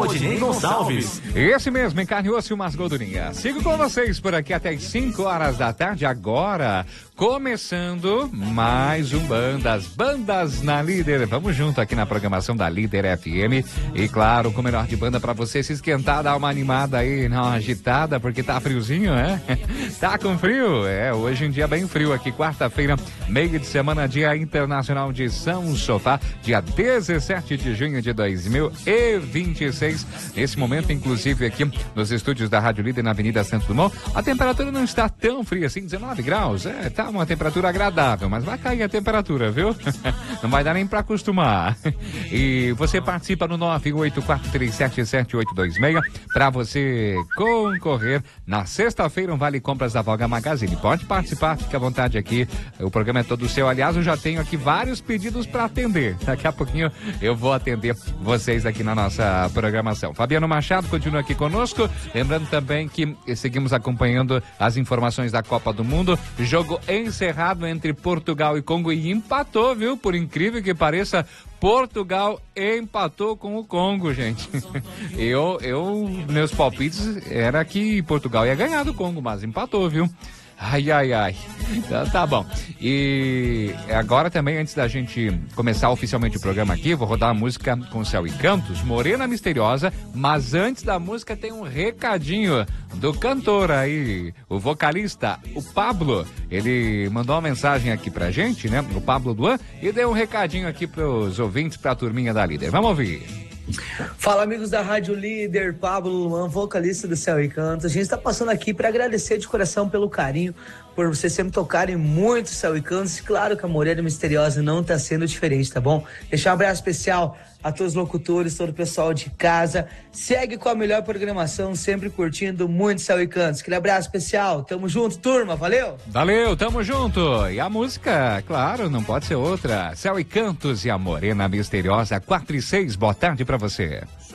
Rodinei Gonçalves. Esse mesmo, encarnou-se umas gordurinhas. Sigo com vocês por aqui até as 5 horas da tarde, agora começando mais um Bandas na Líder. Vamos junto aqui na programação da Líder FM. E claro, com o melhor de banda pra você se esquentar, dar uma animada aí, uma agitada, porque tá friozinho, né? Tá com frio? Hoje em dia bem frio aqui, quarta-feira, meio de semana, Dia Internacional de São Sofá, dia 17 de junho de 2026. Nesse momento, inclusive aqui nos estúdios da Rádio Líder na Avenida Santos Dumont, a temperatura não está tão fria assim, 19 graus. Tá uma temperatura agradável, mas vai cair a temperatura, viu? Não vai dar nem pra acostumar. E você participa no 984377826 para você concorrer na sexta-feira um Vale Compras da Voga Magazine. Pode participar, fica à vontade aqui. O programa é todo seu. Aliás, eu já tenho aqui vários pedidos para atender. Daqui a pouquinho eu vou atender vocês aqui na nossa programação. Fabiano Machado continua aqui conosco. Lembrando também que seguimos acompanhando as informações da Copa do Mundo. Jogo encerrado entre Portugal e Congo e empatou, viu? Por incrível que pareça, Portugal empatou com o Congo, gente. Meus palpites era que Portugal ia ganhar do Congo, mas empatou, viu? Ai. Tá bom. E agora também, antes da gente começar oficialmente o programa aqui, vou rodar a música com Céu e Cantos, Morena Misteriosa, mas antes da música tem um recadinho do cantor aí, o vocalista, o Pablo. Ele mandou uma mensagem aqui pra gente, né? O Pablo Duan, e deu um recadinho aqui pros ouvintes, pra turminha da Líder. Vamos ouvir. Fala, amigos da Rádio Líder, Pablo Luan, vocalista do Céu e Cantos. A gente está passando aqui para agradecer de coração pelo carinho, por vocês sempre tocarem muito Céu e Cantos. E claro que a Morena Misteriosa não está sendo diferente, tá bom? Deixar um abraço especial a todos os locutores, todo o pessoal de casa. Segue com a melhor programação, sempre curtindo muito Céu e Cantos. Aquele abraço especial, tamo junto, turma, valeu? Valeu, tamo junto. E a música, claro, não pode ser outra. Céu e Cantos e a Morena Misteriosa, 4 e 6, boa tarde pra você.